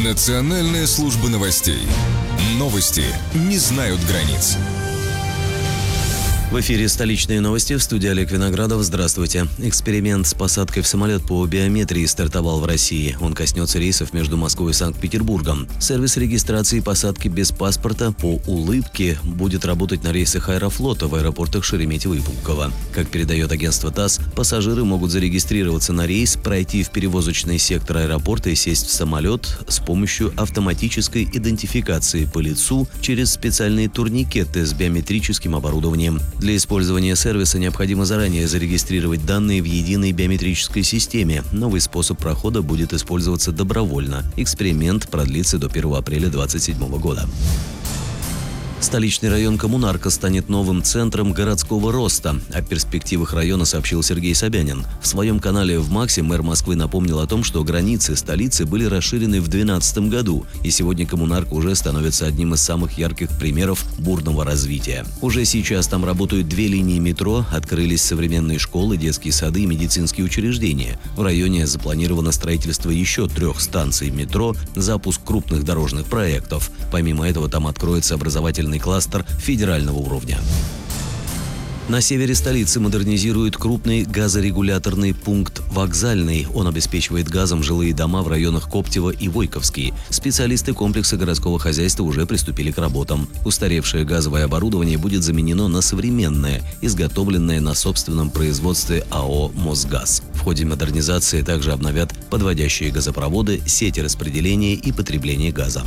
Национальная служба новостей. Новости не знают границ. В эфире «Столичные новости», в студии Олег Виноградов. Здравствуйте. Эксперимент с посадкой в самолет по биометрии стартовал в России. Он коснется рейсов между Москвой и Санкт-Петербургом. Сервис регистрации посадки без паспорта по улыбке будет работать на рейсах Аэрофлота в аэропортах Шереметьево и Пулково. Как передает агентство ТАСС, пассажиры могут зарегистрироваться на рейс, пройти в перевозочный сектор аэропорта и сесть в самолет с помощью автоматической идентификации по лицу через специальные турникеты с биометрическим оборудованием. Для использования сервиса необходимо заранее зарегистрировать данные в единой биометрической системе. Новый способ прохода будет использоваться добровольно. Эксперимент продлится до 1 апреля 2027 года. Столичный район Коммунарка станет новым центром городского роста. О перспективах района сообщил Сергей Собянин. В своем канале в МАКСе мэр Москвы напомнил о том, что границы столицы были расширены в 2012 году, и сегодня Коммунарка уже становится одним из самых ярких примеров бурного развития. Уже сейчас там работают 2 линии метро, открылись современные школы, детские сады и медицинские учреждения. В районе запланировано строительство еще 3 станций метро, запуск крупных дорожных проектов. Помимо этого там откроется образовательный кластер федерального уровня. На севере столицы модернизируют крупный газорегуляторный пункт «Вокзальный». Он обеспечивает газом жилые дома в районах Коптево и Войковский. Специалисты комплекса городского хозяйства уже приступили к работам. Устаревшее газовое оборудование будет заменено на современное, изготовленное на собственном производстве АО «Мосгаз». В ходе модернизации также обновят подводящие газопроводы, сети распределения и потребления газа.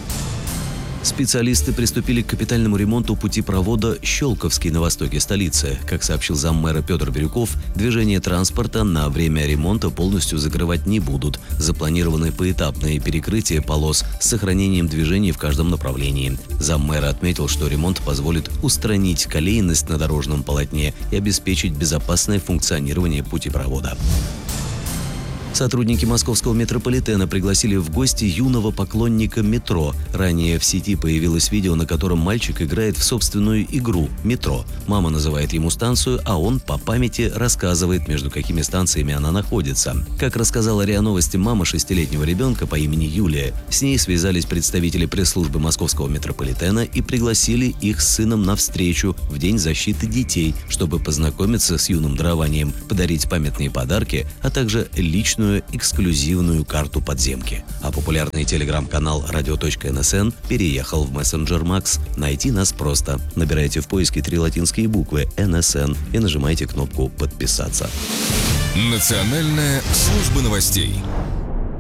Специалисты приступили к капитальному ремонту путепровода Щелковский на востоке столицы. Как сообщил заммэра Петр Бирюков, движение транспорта на время ремонта полностью закрывать не будут. Запланированы поэтапные перекрытия полос с сохранением движений в каждом направлении. Заммэра отметил, что ремонт позволит устранить колейность на дорожном полотне и обеспечить безопасное функционирование путепровода. Сотрудники московского метрополитена пригласили в гости юного поклонника метро. Ранее в сети появилось видео, на котором мальчик играет в собственную игру «Метро». Мама называет ему станцию, а он по памяти рассказывает, между какими станциями она находится. Как рассказала РИА Новости мама 6-летнего ребенка по имени Юлия, с ней связались представители пресс-службы московского метрополитена и пригласили их с сыном на встречу в День защиты детей, чтобы познакомиться с юным дарованием, подарить памятные подарки, а также личную эксклюзивную карту подземки. А популярный телеграм-канал radio.nsn переехал в мессенджер Макс. Найти нас просто. Набирайте в поиске 3 латинские буквы NSN и нажимайте кнопку «Подписаться». Национальная служба новостей.